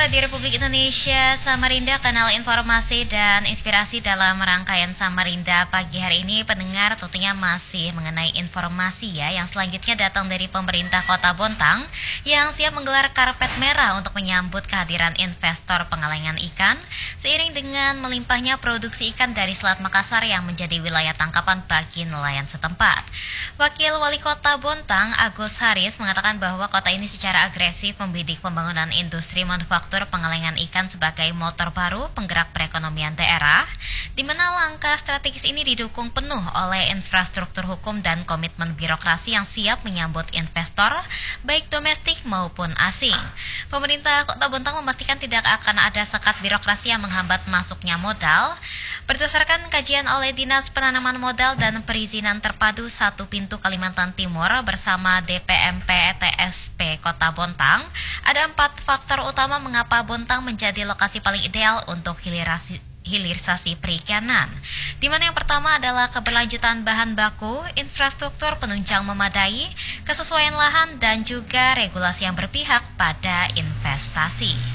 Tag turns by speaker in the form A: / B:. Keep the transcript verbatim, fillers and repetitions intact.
A: Radio Republik Indonesia Samarinda, kanal informasi dan inspirasi dalam rangkaian Samarinda pagi hari ini. Pendengar, tentunya masih mengenai informasi ya, yang selanjutnya datang dari pemerintah Kota Bontang yang siap menggelar karpet merah untuk menyambut kehadiran investor pengalengan ikan seiring dengan melimpahnya produksi ikan dari Selat Makassar yang menjadi wilayah tangkapan bagi nelayan setempat. Wakil Wali Kota Bontang, Agus Haris, mengatakan bahwa kota ini secara agresif membidik pembangunan industri manufaktur pengalengan ikan sebagai motor baru penggerak perekonomian daerah, di mana langkah strategis ini didukung penuh oleh infrastruktur hukum dan komitmen birokrasi yang siap menyambut investor, baik domestik maupun asing. Pemerintah Kota Bontang memastikan tidak akan ada sekat birokrasi yang menghambat masuknya modal. Berdasarkan kajian oleh Dinas Penanaman Modal dan Perizinan Terpadu Satu Pintu Kalimantan Timur bersama D P M P T S P Kota Bontang, ada empat faktor utama mengapa Bontang menjadi lokasi paling ideal untuk hilirisasi, hilirisasi perikanan. Di mana yang pertama adalah keberlanjutan bahan baku, infrastruktur penunjang memadai, kesesuaian lahan, dan juga regulasi yang berpihak pada investasi.